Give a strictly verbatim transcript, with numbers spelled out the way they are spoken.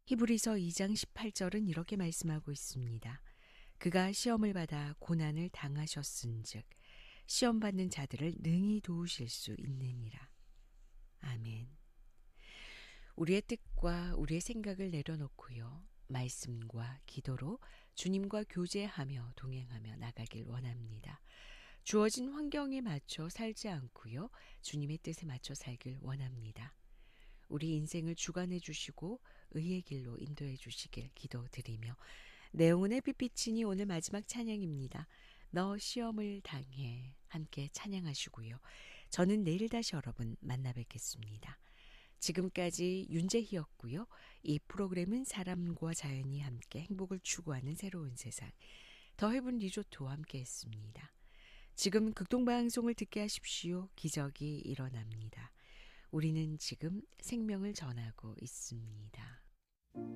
히브리서 이 장 십팔 절은 이렇게 말씀하고 있습니다. 그가 시험을 받아 고난을 당하셨은즉 시험 받는 자들을 능히 도우실 수 있느니라. 아멘. 우리의 뜻과 우리의 생각을 내려놓고요. 말씀과 기도로 주님과 교제하며 동행하며 나가길 원합니다. 주어진 환경에 맞춰 살지 않고요. 주님의 뜻에 맞춰 살길 원합니다. 우리 인생을 주관해 주시고 의의 길로 인도해 주시길 기도드리며 내용은의 빛비치니 오늘 마지막 찬양입니다. 너 시험을 당해 함께 찬양하시고요. 저는 내일 다시 여러분 만나 뵙겠습니다. 지금까지 윤재희였고요. 이 프로그램은 사람과 자연이 함께 행복을 추구하는 새로운 세상 더 헤븐 리조트와 함께 했습니다. 지금 극동방송을 듣게 하십시오. 기적이 일어납니다. 우리는 지금 생명을 전하고 있습니다.